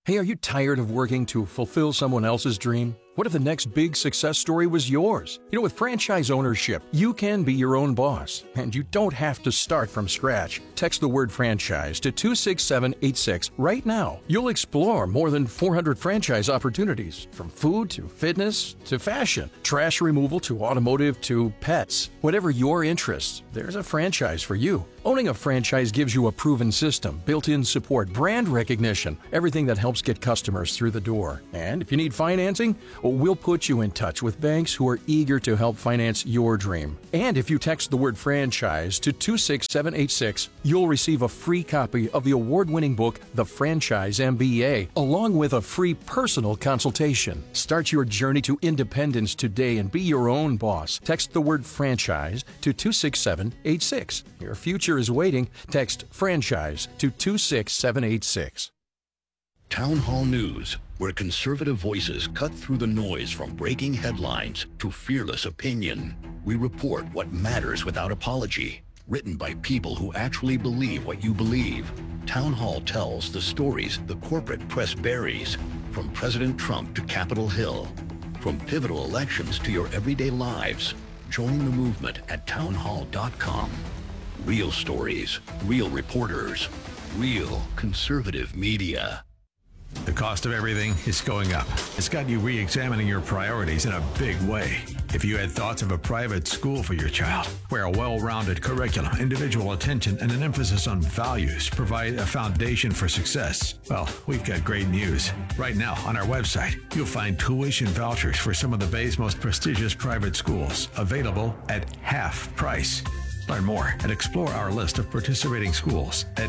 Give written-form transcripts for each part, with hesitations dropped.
Hey, are you tired of working to fulfill someone else's dream? What if the next big success story was yours? With franchise ownership, you can be your own boss, and you don't have to start from scratch. Text the word franchise to 26786 right now. You'll explore more than 400 franchise opportunities, from food to fitness to fashion, trash removal to automotive to pets. Whatever your interests, there's a franchise for you. Owning a franchise gives you a proven system, built-in support, brand recognition, everything that helps get customers through the door. And if you need financing, we'll put you in touch with banks who are eager to help finance your dream. And if you text the word franchise to 26786, you'll receive a free copy of the award-winning book, The Franchise MBA, along with a free personal consultation. Start your journey to independence today and be your own boss. Text the word franchise to 26786. Your future is waiting. Text franchise to 26786. Town Hall News, where conservative voices cut through the noise from breaking headlines to fearless opinion. We report what matters without apology. Written by people who actually believe what you believe. Town Hall tells the stories the corporate press buries, from President Trump to Capitol Hill. From pivotal elections to your everyday lives. Join the movement at townhall.com. Real stories, real reporters, real conservative media. The cost of everything is going up. It's got you re-examining your priorities in a big way. If you had thoughts of a private school for your child, where a well-rounded curriculum, individual attention, and an emphasis on values provide a foundation for success, well, we've got great news. Right now, on our website, you'll find tuition vouchers for some of the Bay's most prestigious private schools, available at half price. Learn more and explore our list of participating schools at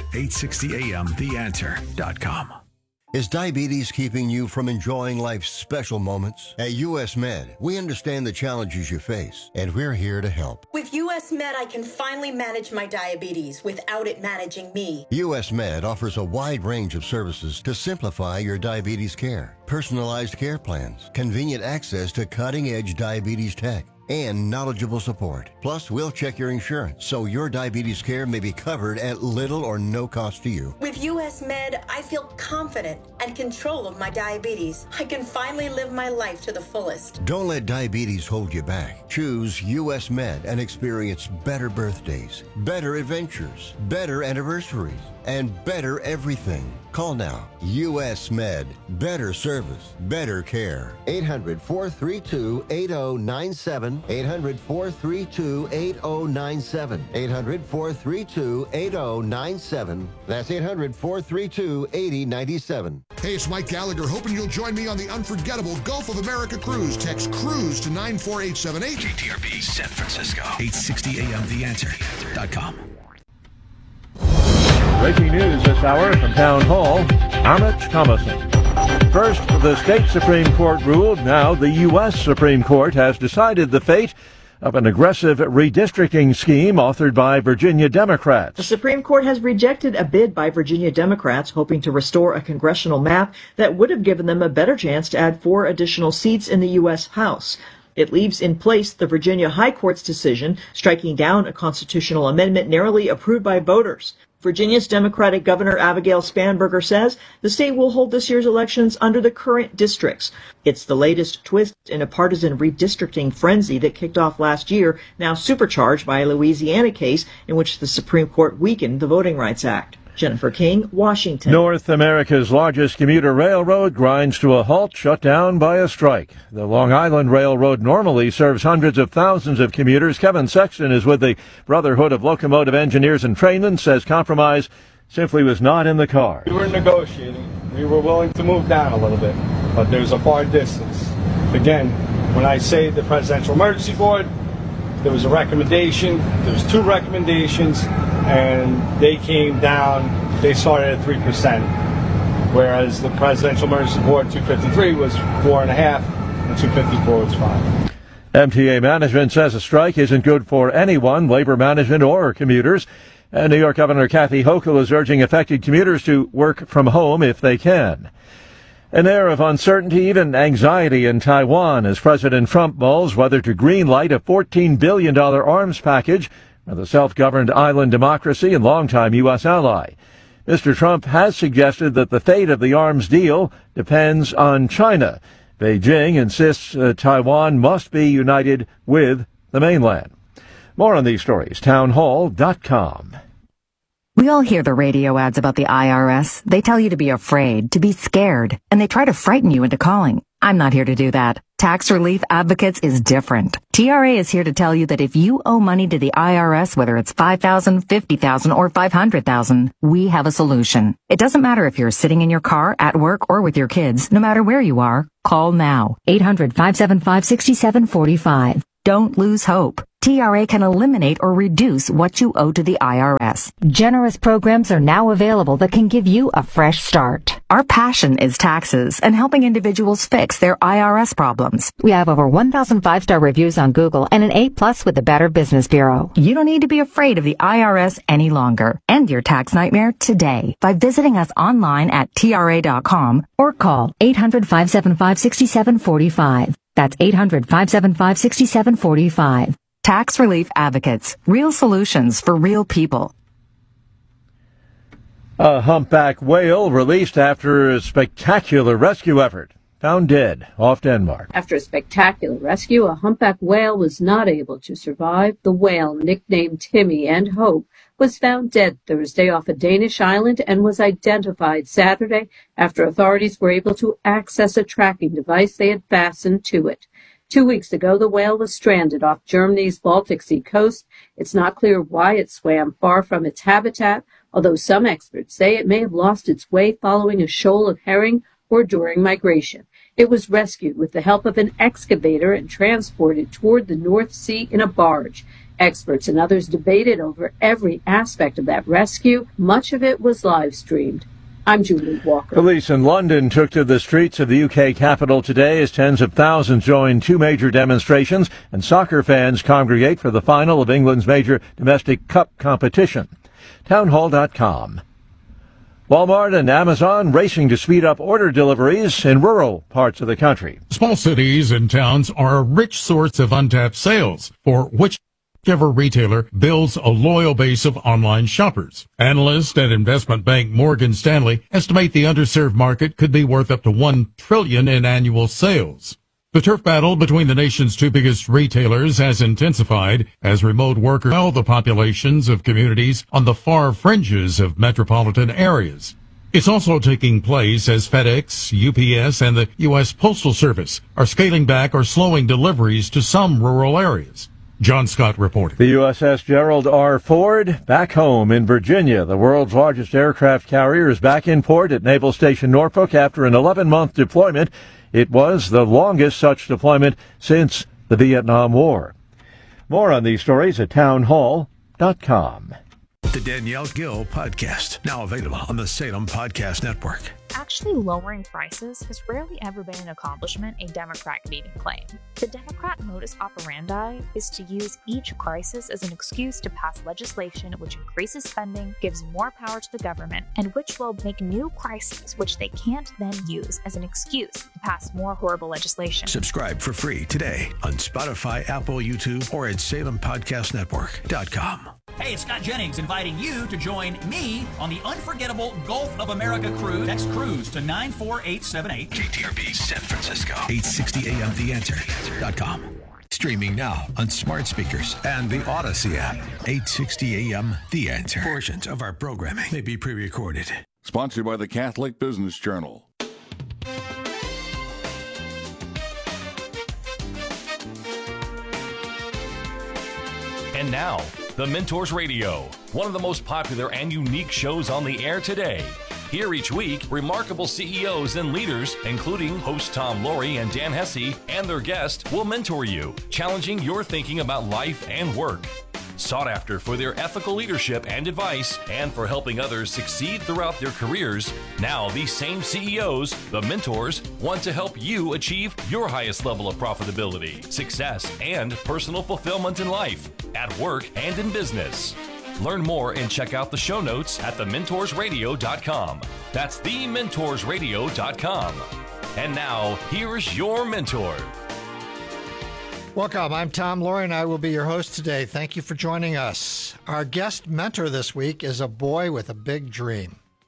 860amtheanswer.com. Is diabetes keeping you from enjoying life's special moments? At US Med, we understand the challenges you face, and we're here to help. With US Med, I can finally manage my diabetes without it managing me. US Med offers a wide range of services to simplify your diabetes care. Personalized care plans, convenient access to cutting-edge diabetes tech, and knowledgeable support. Plus, we'll check your insurance so your diabetes care may be covered at little or no cost to you. With US Med, I feel confident and control of my diabetes. I can finally live my life to the fullest. Don't let diabetes hold you back. Choose US Med and experience better birthdays, better adventures, better anniversaries, and better everything. Call now. US Med. Better service. Better care. 800-432-8097. 800-432-8097. 800-432-8097. That's 800-432-8097. Hey, it's Mike Gallagher, hoping you'll join me on the unforgettable Gulf of America cruise. Text CRUISE to 94878. KTRB San Francisco. 860amtheanswer.com. Breaking news this hour from Town Hall, Amit Thomason. First, the state Supreme Court ruled. Now the U.S. Supreme Court has decided the fate of an aggressive redistricting scheme authored by Virginia Democrats. The Supreme Court has rejected a bid by Virginia Democrats hoping to restore a congressional map that would have given them a better chance to add 4 additional seats in the U.S. House. It leaves in place the Virginia High Court's decision striking down a constitutional amendment narrowly approved by voters. Virginia's Democratic Governor Abigail Spanberger says the state will hold this year's elections under the current districts. It's the latest twist in a partisan redistricting frenzy that kicked off last year, now supercharged by a Louisiana case in which the Supreme Court weakened the Voting Rights Act. Jennifer King, Washington. North America's largest commuter railroad grinds to a halt, shut down by a strike. The Long Island Railroad normally serves hundreds of thousands of commuters. Kevin Sexton is with the Brotherhood of Locomotive Engineers and Trainmen, says compromise simply was not in the cards. We were negotiating. We were willing to move down a little bit, but there's a far distance. Again, when I say the Presidential Emergency Board, there was a recommendation, there was 2 recommendations, and they came down, they started at 3%, whereas the Presidential Emergency Board 253 was 4.5%, and 254 was 5%. MTA management says a strike isn't good for anyone, labor management or commuters. And New York Governor Kathy Hochul is urging affected commuters to work from home if they can. An air of uncertainty, even anxiety in Taiwan as President Trump mulls whether to greenlight a $14 billion arms package for the self-governed island democracy and longtime U.S. ally. Mr. Trump has suggested that the fate of the arms deal depends on China. Beijing insists Taiwan must be united with the mainland. More on these stories, townhall.com. We all hear the radio ads about the IRS. They tell you to be afraid, to be scared, and they try to frighten you into calling. I'm not here to do that. Tax Relief Advocates is different. TRA is here to tell you that if you owe money to the IRS, whether it's $5,000, $50,000, or $500,000, we have a solution. It doesn't matter if you're sitting in your car, at work, or with your kids. No matter where you are, call now. 800-575-6745. Don't lose hope. TRA can eliminate or reduce what you owe to the IRS. Generous programs are now available that can give you a fresh start. Our passion is taxes and helping individuals fix their IRS problems. We have over 1,000 5-star reviews on Google and an A+ with the Better Business Bureau. You don't need to be afraid of the IRS any longer. End your tax nightmare today by visiting us online at TRA.com or call 800-575-6745. That's 800-575-6745. Tax Relief Advocates. Real solutions for real people. A humpback whale released after a spectacular rescue effort. Found dead off Denmark. After a spectacular rescue, a humpback whale was not able to survive. The whale, nicknamed Timmy and Hope, was found dead Thursday off a Danish island and was identified Saturday after authorities were able to access a tracking device they had fastened to it. 2 weeks ago, the whale was stranded off Germany's Baltic Sea coast. It's not clear why it swam far from its habitat, although some experts say it may have lost its way following a shoal of herring or during migration. It was rescued with the help of an excavator and transported toward the North Sea in a barge. Experts and others debated over every aspect of that rescue. Much of it was live streamed. I'm Julie Walker. Police in London took to the streets of the UK capital today as tens of thousands joined two major demonstrations and soccer fans congregate for the final of England's major domestic cup competition. Townhall.com. Walmart and Amazon racing to speed up order deliveries in rural parts of the country. Small cities and towns are a rich source of untapped sales for whichever retailer builds a loyal base of online shoppers. Analysts at investment bank Morgan Stanley estimate the underserved market could be worth up to $1 trillion in annual sales. The turf battle between the nation's two biggest retailers has intensified as remote workers swell the populations of communities on the far fringes of metropolitan areas. It's also taking place as FedEx, UPS, and the U.S. Postal Service are scaling back or slowing deliveries to some rural areas. John Scott reporting. The USS Gerald R. Ford back home in Virginia. The world's largest aircraft carrier is back in port at Naval Station Norfolk after an 11-month deployment. It was the longest such deployment since the Vietnam War. More on these stories at townhall.com. The Danielle Gill Podcast, now available on the Salem Podcast Network. Actually lowering prices has rarely ever been an accomplishment a Democrat could even claim. The Democrat modus operandi is to use each crisis as an excuse to pass legislation which increases spending, gives more power to the government, and which will make new crises which they can't then use as an excuse to pass more horrible legislation. Subscribe for free today on Spotify, Apple, YouTube, or at SalemPodcastNetwork.com. Hey, it's Scott Jennings inviting you to join me on the unforgettable Gulf of America cruise. Text cruise to 94878. KTRB San Francisco. 860 AM TheAnswer.com. Streaming now on smart speakers and the Odyssey app. 860 AM The Answer. Portions of our programming may be pre-recorded. Sponsored by the Catholic Business Journal. And now, The Mentors Radio, one of the most popular and unique shows on the air today. Here each week, remarkable CEOs and leaders, including host Tom Laurie and Dan Hesse, and their guests will mentor you, challenging your thinking about life and work. Sought after for their ethical leadership and advice, and for helping others succeed throughout their careers, now these same CEOs, the mentors, want to help you achieve your highest level of profitability, success, and personal fulfillment in life, at work, and in business. Learn more and check out the show notes at thementorsradio.com. That's thementorsradio.com. And now, here's your mentor. Welcome. I'm Tom Laurie, and I will be your host today. Thank you for joining us. Our guest mentor this week is a boy with a big dream.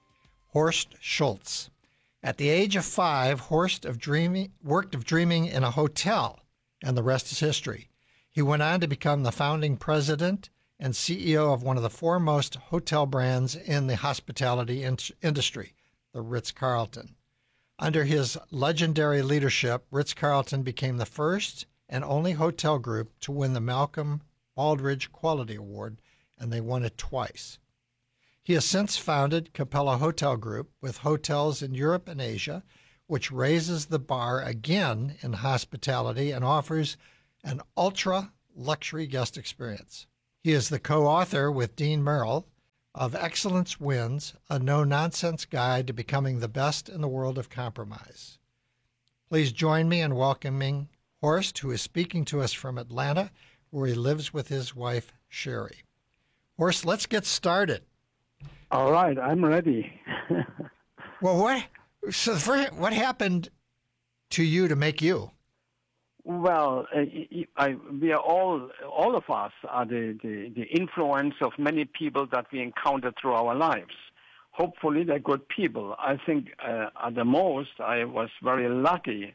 Horst Schulze. At the age of 5, Horst worked of dreaming in a hotel, and the rest is history. He went on to become the founding president and CEO of one of the foremost hotel brands in the hospitality industry, the Ritz-Carlton. Under his legendary leadership, Ritz-Carlton became the first and only hotel group to win the Malcolm Baldrige Quality Award, and they won it twice. He has since founded Capella Hotel Group with hotels in Europe and Asia, which raises the bar again in hospitality and offers an ultra-luxury guest experience. He is the co-author with Dean Merrill of Excellence Wins, a no-nonsense guide to becoming the best in the world of compromise. Please join me in welcoming Horst, who is speaking to us from Atlanta, where he lives with his wife, Sherry. Horst, let's get started. All right, I'm ready. Well, what happened to you to make you? Well, we are all of us are the influence of many people that we encounter through our lives. Hopefully, they're good people. I think at the most, I was very lucky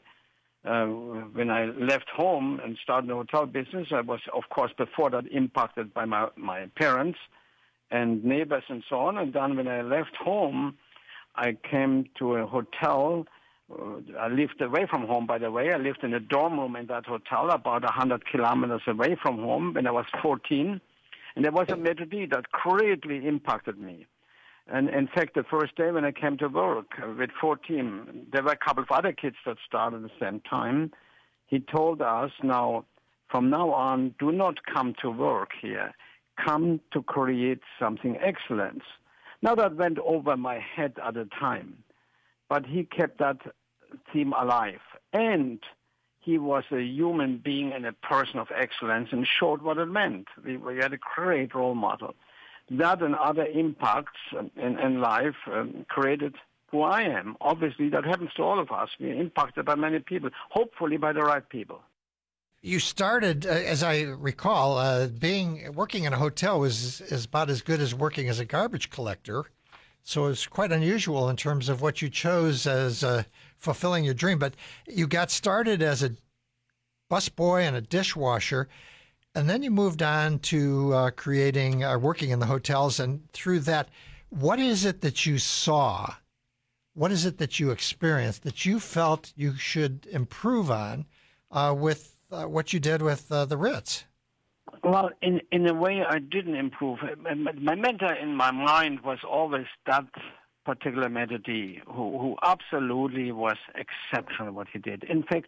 when I left home and started the hotel business. I was, of course, before that impacted by my parents and neighbors and so on. And then when I left home, I came to a hotel. I lived away from home, by the way. I lived in a dorm room in that hotel about 100 kilometers away from home when I was 14. And there was a maitre d' that greatly impacted me. And in fact, the first day when I came to work with 14, there were a couple of other kids that started at the same time. He told us, now, from now on, do not come to work here. Come to create something excellent. Now that went over my head at the time, but he kept that theme alive. And he was a human being and a person of excellence and showed what it meant. We had a great role model. That and other impacts in life created who I am. Obviously, that happens to all of us. We're impacted by many people, hopefully by the right people. You started, as I recall, working in a hotel was about as good as working as a garbage collector. So it's quite unusual in terms of what you chose as fulfilling your dream. But you got started as a busboy and a dishwasher, and then you moved on to working in the hotels. And through that, what is it that you saw? What is it that you experienced that you felt you should improve on with what you did with the Ritz? Well, in a way, I didn't improve. My mentor in my mind was always that particular maitre d' who absolutely was exceptional what he did. In fact,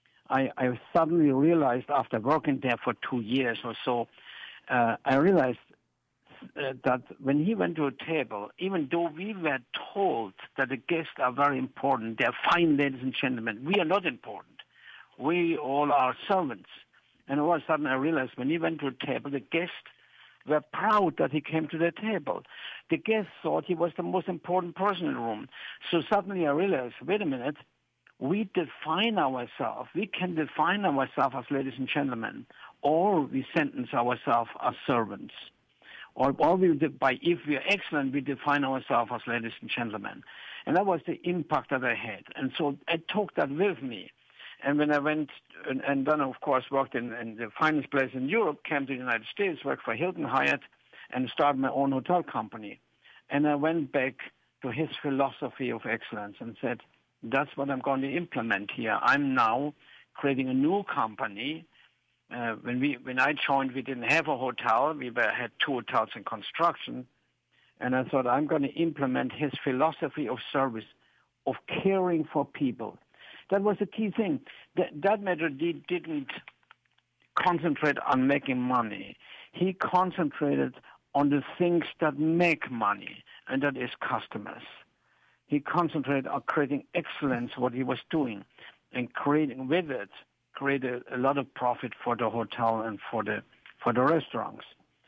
I suddenly realized after working there for 2 years or so, I realized that when he went to a table, even though we were told that the guests are very important, they're fine ladies and gentlemen, we are not important. We all are servants. And all of a sudden I realized when he went to a table, the guests were proud that he came to the table. The guests thought he was the most important person in the room. So suddenly I realized, wait a minute, we define ourselves. We can define ourselves as ladies and gentlemen, or we sentence ourselves as servants. Or if we are excellent, we define ourselves as ladies and gentlemen. And that was the impact that I had. And so I took that with me. And when I went, and then, of course, worked in the finest place in Europe, came to the United States, worked for Hilton Hyatt, and started my own hotel company. And I went back to his philosophy of excellence and said, that's what I'm going to implement here. I'm now creating a new company. When I joined, we didn't have a hotel. We had 2 hotels in construction. And I thought, I'm going to implement his philosophy of service, of caring for people. That was the key thing. That maitre d' didn't concentrate on making money. He concentrated on the things that make money, and that is customers. He concentrated on creating excellence, what he was doing, and creating with it, created a lot of profit for the hotel and for the restaurants.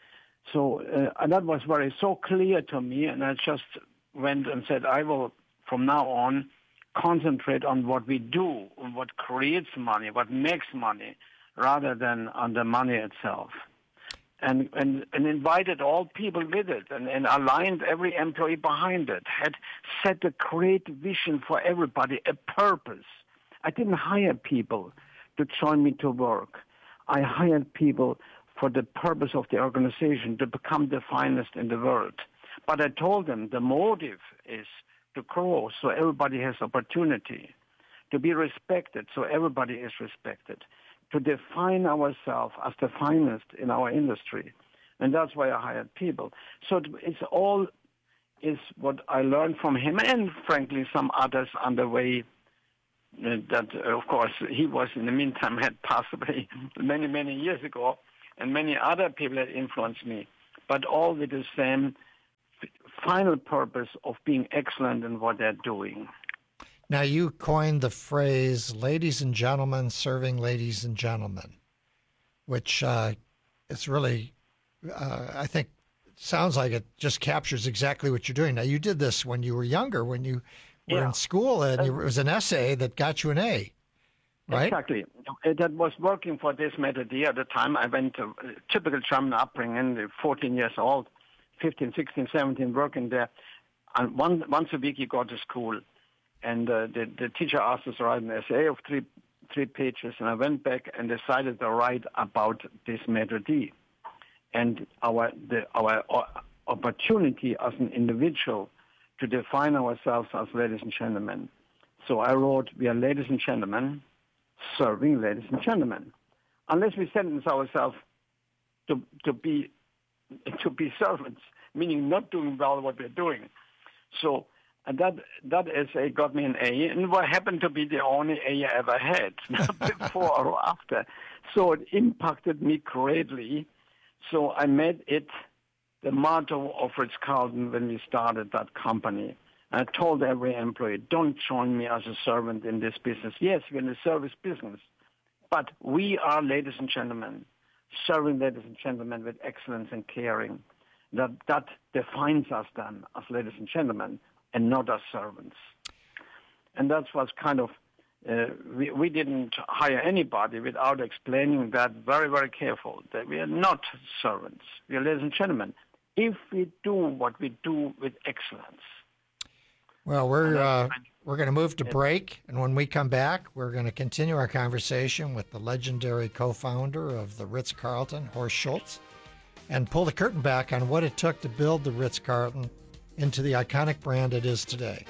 So and that was so clear to me, and I just went and said, I will, from now on, concentrate on what we do, on what creates money, what makes money, rather than on the money itself. and invited all people with it and aligned every employee behind it, had set a great vision for everybody, a purpose. I didn't hire people to join me to work. I hired people for the purpose of the organization, to become the finest in the world. But I told them the motive is to grow so everybody has opportunity, to be respected so everybody is respected, to define ourselves as the finest in our industry. And that's why I hired people. So it's all is what I learned from him and, frankly, some others on the way that, of course, he was, in the meantime, had passed away many, many years ago, and many other people had influenced me, but all with the same final purpose of being excellent in what they're doing. Now, you coined the phrase, ladies and gentlemen serving ladies and gentlemen, which is really, I think, sounds like it just captures exactly what you're doing. Now, you did this when you were younger, when you were in school, and it was an essay that got you an A, right? Exactly. That was working for this Methodie at the time. I went to typical German upbringing, 14 years old, 15, 16, 17, working there. And once a week you go to school. And the teacher asked us to write an essay of three pages, and I went back and decided to write about this Methodie and our opportunity as an individual to define ourselves as ladies and gentlemen. So I wrote, we are ladies and gentlemen serving ladies and gentlemen. Unless we sentence ourselves to be servants, meaning not doing well what we're doing. So and that essay got me an A, and what happened to be the only A I ever had, before or after. So it impacted me greatly. So I made it the motto of Ritz-Carlton when we started that company. I told every employee, don't join me as a servant in this business. Yes, we're in the service business, but we are ladies and gentlemen, serving ladies and gentlemen with excellence and caring. That defines us then as ladies and gentlemen, and not as servants. And that was kind of, we didn't hire anybody without explaining that very, very careful, that we are not servants. We are ladies and gentlemen, if we do what we do with excellence. Well, we're going to move to break, and when we come back, we're going to continue our conversation with the legendary co-founder of the Ritz-Carlton, Horst Schulze, and pull the curtain back on what it took to build the Ritz-Carlton into the iconic brand it is today.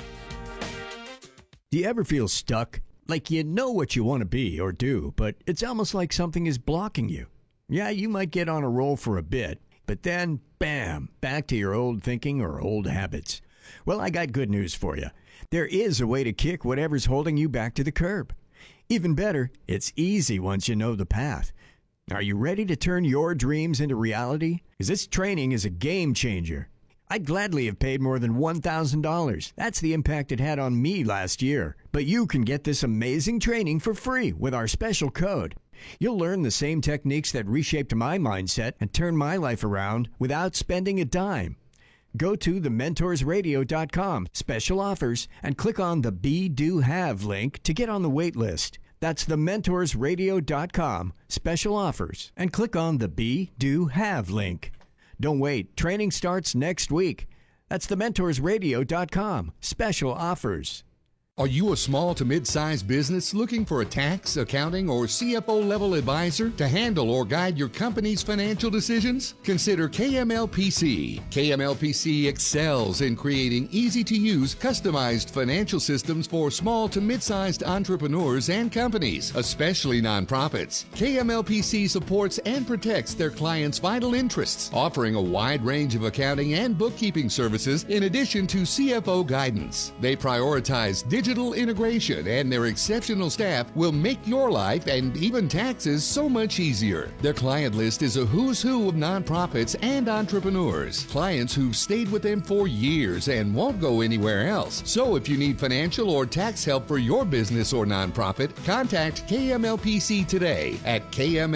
Do you ever feel stuck? Like you know what you want to be or do, but it's almost like something is blocking you. Yeah, you might get on a roll for a bit, but then, bam, back to your old thinking or old habits. Well, I got good news for you. There is a way to kick whatever's holding you back to the curb. Even better, it's easy once you know the path. Are you ready to turn your dreams into reality? Because this training is a game changer. I'd gladly have paid more than $1,000. That's the impact it had on me last year. But you can get this amazing training for free with our special code. You'll learn the same techniques that reshaped my mindset and turned my life around without spending a dime. Go to thementorsradio.com, special offers, and click on the Be, Do, Have link to get on the wait list. That's thementorsradio.com, special offers, and click on the Be, Do, Have link. Don't wait. Training starts next week. That's thementorsradio.com. Special offers. Are you a small to mid-sized business looking for a tax, accounting, or CFO-level advisor to handle or guide your company's financial decisions? Consider KMLPC. KMLPC excels in creating easy-to-use, customized financial systems for small to mid-sized entrepreneurs and companies, especially nonprofits. KMLPC supports and protects their clients' vital interests, offering a wide range of accounting and bookkeeping services in addition to CFO guidance. They prioritize digital integration, and their exceptional staff will make your life and even taxes so much easier. Their client list is a who's who of nonprofits and entrepreneurs, clients who've stayed with them for years and won't go anywhere else. So if you need financial or tax help for your business or nonprofit, contact KMLPC today at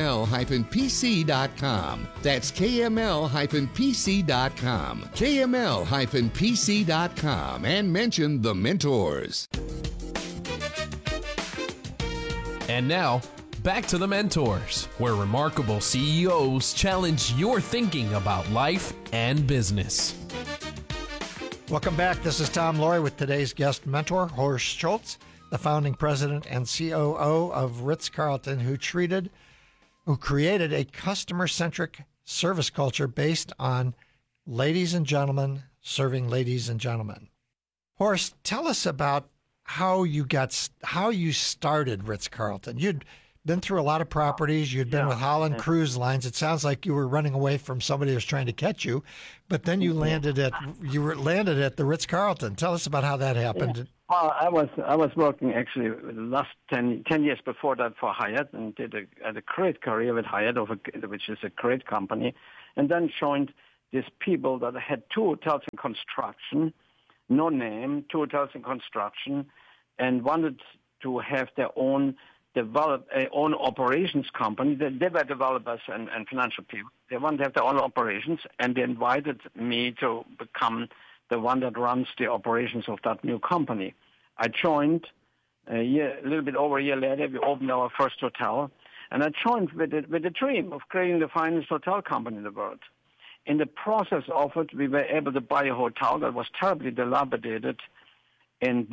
kml-pc.com. That's kml-pc.com. kml-pc.com, and mention The Mentors. And now, back to The Mentors, where remarkable CEOs challenge your thinking about life and business. Welcome back. This is Tom Loarie with today's guest mentor, Horst Schulze, the founding president and COO of Ritz-Carlton, who created a customer-centric service culture based on ladies and gentlemen serving ladies and gentlemen. Horst, tell us about how you started Ritz-Carlton. You'd been through a lot of properties. You'd been with Holland Cruise Lines. It sounds like you were running away from somebody who was trying to catch you, but then you landed at the Ritz-Carlton. Tell us about how that happened. Yeah. Well, I was working actually the last 10 years before that for Hyatt, and had a great career with Hyatt, which is a great company, and then joined these people that had 2 hotels in construction, no name, 2 hotels in construction, and wanted to have their own own operations company. They were developers and financial people. They wanted to have their own operations, and they invited me to become the one that runs the operations of that new company. I joined a little bit over a year later. We opened our first hotel, and I joined with the dream of creating the finest hotel company in the world. In the process of it, we were able to buy a hotel that was terribly dilapidated in